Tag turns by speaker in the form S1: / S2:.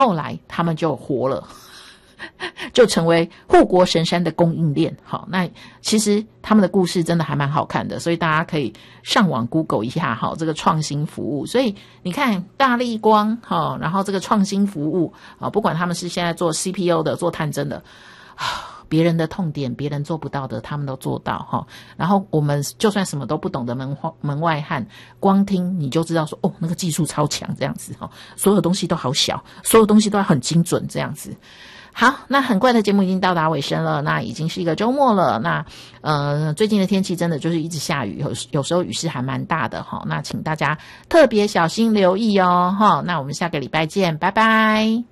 S1: 后来他们就活了。就成为护国神山的供应链。好，那其实他们的故事真的还蛮好看的，所以大家可以上网 Google 一下哈，这个创新服务。所以你看大立光哈，然后这个创新服务啊，不管他们是现在做 CPU 的，做探针的，别人的痛点，别人做不到的，他们都做到哈。然后我们就算什么都不懂的门外汉，光听你就知道说，哦，那个技术超强这样子哈，所有东西都好小，所有东西都要很精准这样子。好，那很快的节目已经到达尾声了，那已经是一个周末了。那最近的天气真的就是一直下雨，有时候雨势还蛮大的哈。那请大家特别小心留意哦哈。那我们下个礼拜见，拜拜。